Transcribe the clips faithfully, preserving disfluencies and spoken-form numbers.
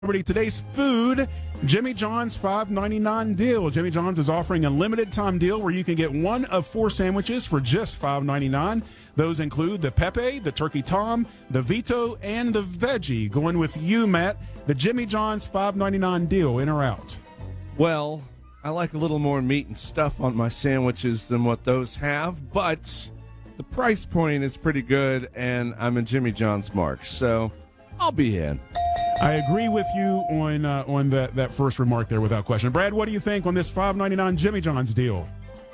Today's food, Jimmy John's five ninety-nine deal. Jimmy John's is offering a limited time deal where you can get one of four sandwiches for just five ninety-nine. Those include the Pepe, the Turkey Tom, the Vito, and the Veggie. Going with you, Matt, the Jimmy John's five ninety-nine deal, in or out? Well, I like a little more meat and stuff on my sandwiches than what those have, but the price point is pretty good, and I'm a Jimmy John's mark, so I'll be in. I agree with you on uh, on that, that first remark there without question. Brad, what do you think on this five ninety-nine Jimmy John's deal?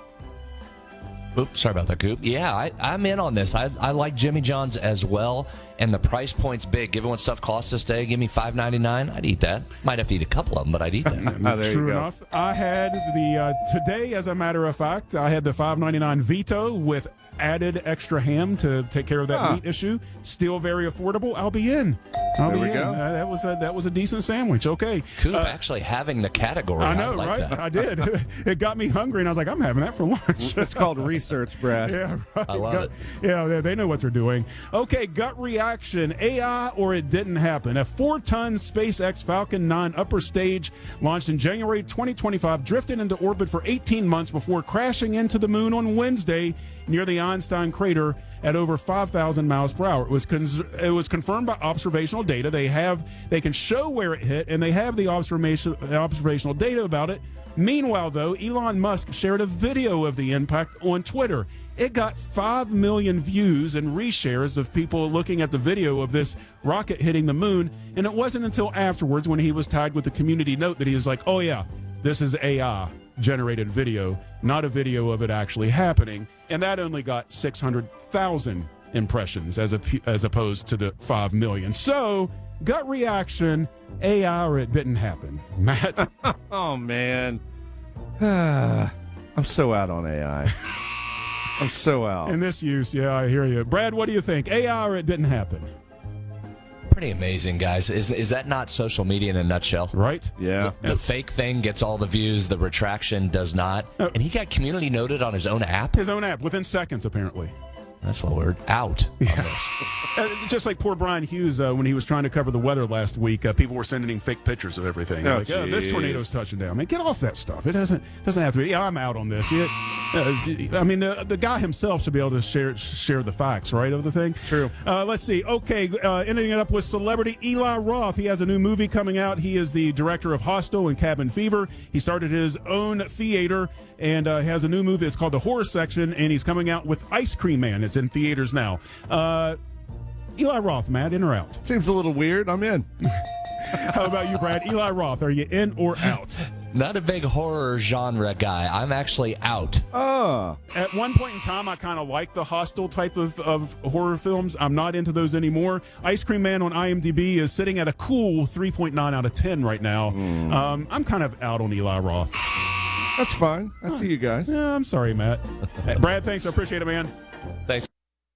Oops, sorry about that, Coop. Yeah, I, I'm in on this. I, I like Jimmy John's as well, and the price point's big. Given what stuff costs this day, give me five ninety-nine. I'd eat that. Might have to eat a couple of them, but I'd eat that. Oh, True enough. I had the, uh, today, as a matter of fact, I had the five ninety-nine Vito with added extra ham to take care of that huh. meat issue. Still very affordable. I'll be in. I'll there be we in. go. Uh, that was a, that was a decent sandwich. Okay. Coop uh, actually having the category. I know, I like right? That. I did. It got me hungry, and I was like, I'm having that for lunch. It's called research, Brad. Yeah, right. I love gut, it. Yeah, they, they know what they're doing. Okay, gut reaction, A I or it didn't happen. A four-ton SpaceX Falcon nine upper stage launched in January twenty twenty-five, drifted into orbit for eighteen months before crashing into the moon on Wednesday near the Einstein crater at over five thousand miles per hour. It was cons- it was confirmed by observational data. They have they can show where it hit, and they have the observation observational data about it. Meanwhile, though, Elon Musk shared a video of the impact on Twitter. It got five million views and reshares of people looking at the video of this rocket hitting the moon, and it wasn't until afterwards when he was tagged with a community note that he was like, oh yeah, this is A I generated video, not a video of it actually happening. And that only got six hundred thousand impressions as a, as opposed to the five million. So, gut reaction, A I or it didn't happen. Matt? Oh, man. I'm so out on A I. I'm so out. In this use, yeah, I hear you. Brad, what do you think? A I or it didn't happen? Pretty amazing, guys. Is is that not social media in a nutshell? Right? Yeah. The, the fake thing gets all the views, the retraction does not. Uh, and he got community noted on his own app? His own app, within seconds, apparently. That's the word. Out on Yeah. this. Uh, just like poor Brian Hughes, uh, when he was trying to cover the weather last week, uh, people were sending him fake pictures of everything. Oh, like, oh, this jeez. tornado's touching down. Man, get off that stuff. It doesn't doesn't have to be. Yeah, I'm out on this. Yeah, uh, I mean, the the guy himself should be able to share share the facts, right, of the thing. True. Uh, let's see. Okay, uh, ending it up with celebrity Eli Roth. He has a new movie coming out. He is the director of Hostel and Cabin Fever. He started his own theater and uh, has a new movie. It's called The Horror Section, and he's coming out with Ice Cream Man. It's in theaters now. Uh, Eli Roth, Matt, in or out? Seems a little weird. I'm in. How about you, Brad? Eli Roth, are you in or out? Not a big horror genre guy. I'm actually out. Oh. At one point in time, I kind of liked the Hostel type of, of horror films. I'm not into those anymore. Ice Cream Man on IMDb is sitting at a cool three point nine out of ten right now. Mm. Um, I'm kind of out on Eli Roth. That's fine. I see you guys. Yeah, I'm sorry, Matt. Hey, Brad, thanks. I appreciate it, man. Thanks.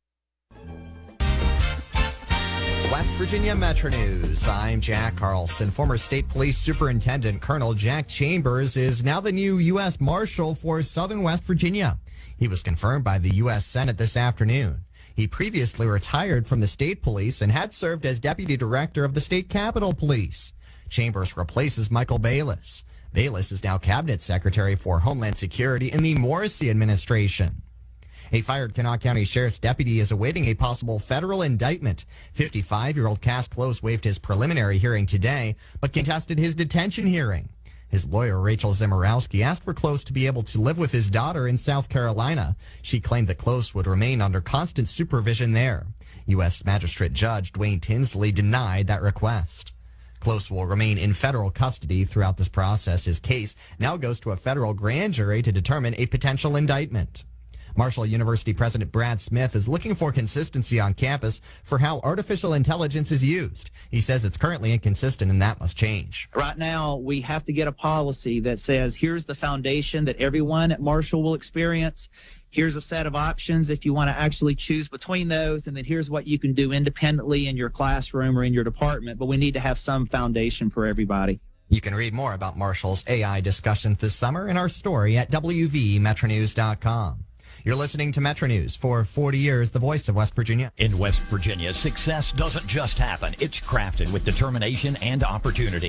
West Virginia Metro News. I'm Jack Carlson. Former State Police Superintendent Colonel Jack Chambers is now the new U S Marshal for Southern West Virginia. He was confirmed by the U S Senate this afternoon. He previously retired from the state police and had served as Deputy Director of the State Capitol Police. Chambers replaces Michael Bayless. Bayless is now Cabinet Secretary for Homeland Security in the Morrissey administration. A fired Kanawha County Sheriff's deputy is awaiting a possible federal indictment. fifty-five-year-old Cass Close waived his preliminary hearing today, but contested his detention hearing. His lawyer, Rachel Zemurowski, asked for Close to be able to live with his daughter in South Carolina. She claimed that Close would remain under constant supervision there. U S Magistrate Judge Dwayne Tinsley denied that request. Close will remain in federal custody throughout this process. His case now goes to a federal grand jury to determine a potential indictment. Marshall University President Brad Smith is looking for consistency on campus for how artificial intelligence is used. He says it's currently inconsistent and that must change. Right now, we have to get a policy that says here's the foundation that everyone at Marshall will experience. Here's a set of options if you want to actually choose between those, and then here's what you can do independently in your classroom or in your department. But we need to have some foundation for everybody. You can read more about Marshall's A I discussions this summer in our story at W V Metro News dot com. You're listening to Metro News. For forty years, the voice of West Virginia. In West Virginia, success doesn't just happen. It's crafted with determination and opportunity.